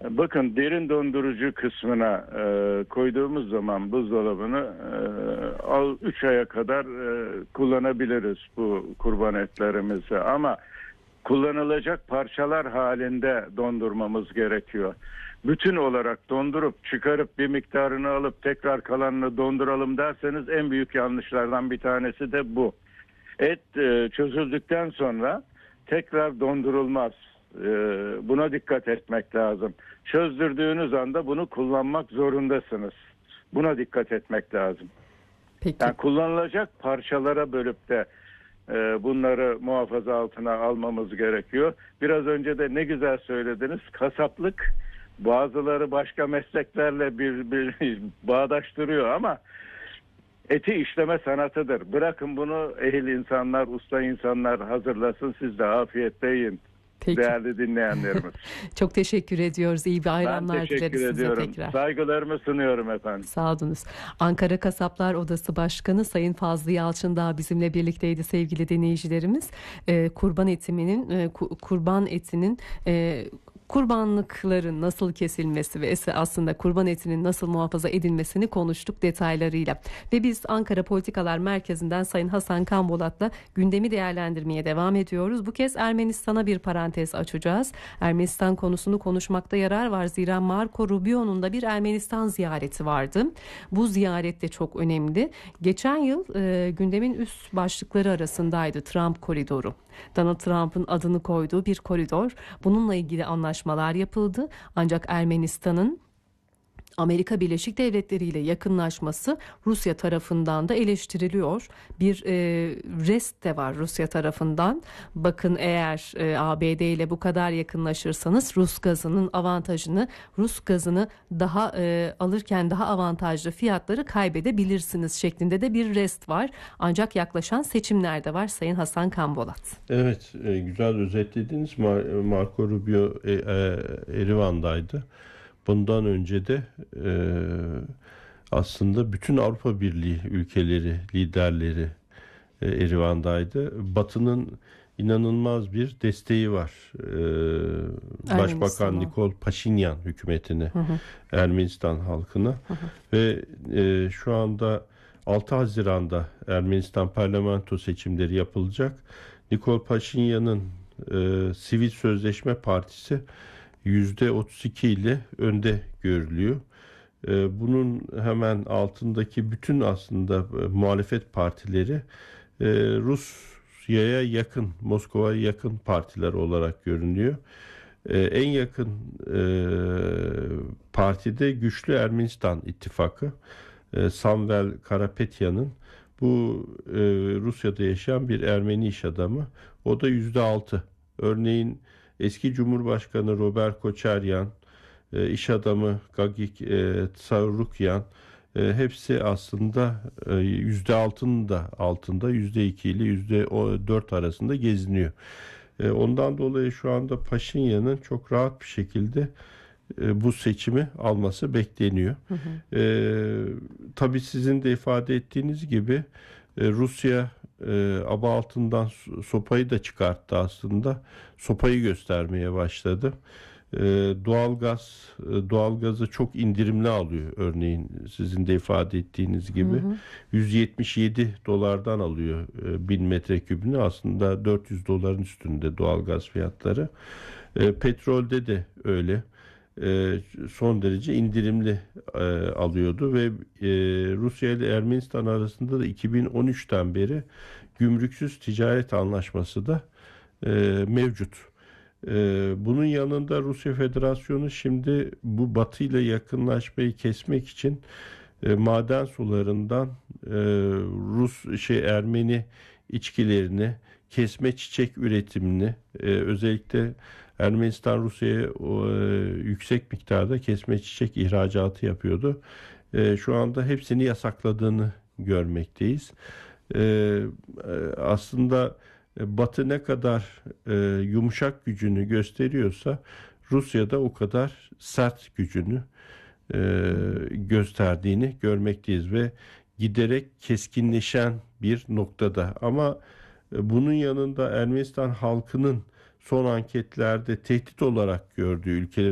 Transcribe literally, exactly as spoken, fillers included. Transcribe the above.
Bakın, derin dondurucu kısmına e, koyduğumuz zaman buzdolabını e, üç aya kadar e, kullanabiliriz bu kurban etlerimizi. Ama kullanılacak parçalar halinde dondurmamız gerekiyor. Bütün olarak dondurup çıkarıp bir miktarını alıp tekrar kalanını donduralım derseniz en büyük yanlışlardan bir tanesi de bu. Et e, çözüldükten sonra tekrar dondurulmaz. E, buna dikkat etmek lazım. Çözdürdüğünüz anda bunu kullanmak zorundasınız. Buna dikkat etmek lazım. Peki. Yani kullanılacak parçalara bölüp de e, bunları muhafaza altına almamız gerekiyor. Biraz önce de ne güzel söylediniz. Kasaplık bazıları başka mesleklerle bir, bir bağdaştırıyor ama eti işleme sanatıdır. Bırakın bunu ehil insanlar, usta insanlar hazırlasın, siz de afiyetle yiyin. Peki. Değerli dinleyenlerimiz. Çok teşekkür ediyoruz. İyi bayramlar Ben teşekkür dileriz size ediyorum. tekrar. Saygılarımı sunuyorum efendim. Sağ olunuz. Ankara Kasaplar Odası Başkanı Sayın Fazlı Yalçın daha bizimle birlikteydi sevgili dinleyicilerimiz. Ee, kurban etiminin, e, kurban etinin e, kurbanlıkların nasıl kesilmesi ve aslında kurban etinin nasıl muhafaza edilmesini konuştuk detaylarıyla. Ve biz Ankara Politikalar Merkezi'nden Sayın Hasan Kambolat'la gündemi değerlendirmeye devam ediyoruz. Bu kez Ermenistan'a bir parantez açacağız. Ermenistan konusunu konuşmakta yarar var. Zira Marco Rubio'nun da bir Ermenistan ziyareti vardı. Bu ziyaret de çok önemli. Geçen yıl e, gündemin üst başlıkları arasındaydı Trump koridoru. Donald Trump'ın adını koyduğu bir koridor. Bununla ilgili anlaşmalar yapıldı. Ancak Ermenistan'ın Amerika Birleşik Devletleri ile yakınlaşması Rusya tarafından da eleştiriliyor. Bir e, rest de var Rusya tarafından. Bakın, eğer e, A B D ile bu kadar yakınlaşırsanız Rus gazının avantajını, Rus gazını daha e, alırken daha avantajlı fiyatları kaybedebilirsiniz şeklinde de bir rest var. Ancak yaklaşan seçimler de var Sayın Hasan Kambolat. Evet, e, güzel özetlediniz. Mar- Marco Rubio e, e, Erivan'daydı. Bundan önce de e, aslında bütün Avrupa Birliği ülkeleri, liderleri e, Erivan'daydı. Batı'nın inanılmaz bir desteği var. E, Başbakan Nikol Paşinyan hükümetine, hı hı. Ermenistan halkına. Hı hı. Ve e, şu anda altı Haziran'da Ermenistan parlamento seçimleri yapılacak. Nikol Paşinyan'ın e, Sivil Sözleşme Partisi yüzde otuz iki ile önde görülüyor. Ee, bunun hemen altındaki bütün aslında e, muhalefet partileri e, Rusya'ya yakın, Moskova'ya yakın partiler olarak görünüyor. E, en yakın e, partide Güçlü Ermenistan İttifakı. E, Samvel Karapetyan'ın, bu e, Rusya'da yaşayan bir Ermeni iş adamı. O da yüzde altı. Örneğin eski Cumhurbaşkanı Robert Koçaryan, e, iş adamı Gagik e, Tsarukyan, e, hepsi aslında e, yüzde altının da altında, yüzde iki ile yüzde dört arasında geziniyor. E, ondan dolayı şu anda Paşinyan'ın çok rahat bir şekilde e, bu seçimi alması bekleniyor. Hı hı. E, tabii sizin de ifade ettiğiniz gibi e, Rusya e, aba altından sopayı da çıkarttı aslında. Sopayı göstermeye başladı. E, doğalgaz, e, doğalgazı çok indirimli alıyor. Örneğin sizin de ifade ettiğiniz gibi. Hı hı. yüz yetmiş yedi dolardan alıyor e, bin metrekübünü. Aslında dört yüz doların üstünde doğalgaz fiyatları. E, petrolde de öyle. E, son derece indirimli e, alıyordu ve e, Rusya ile Ermenistan arasında da iki bin on üçten beri gümrüksüz ticaret anlaşması da e, mevcut. E, bunun yanında Rusya Federasyonu şimdi bu Batı ile yakınlaşmayı kesmek için e, maden sularından e, Rus şey Ermeni içkilerini, kesme çiçek üretimini, e, özellikle Ermenistan Rusya'ya e, yüksek miktarda kesme çiçek ihracatı yapıyordu. E, şu anda hepsini yasakladığını görmekteyiz. E, e, aslında Batı ne kadar e, yumuşak gücünü gösteriyorsa Rusya da o kadar sert gücünü e, gösterdiğini görmekteyiz ve giderek keskinleşen bir noktada. Ama e, bunun yanında Ermenistan halkının son anketlerde tehdit olarak gördüğü ülkeler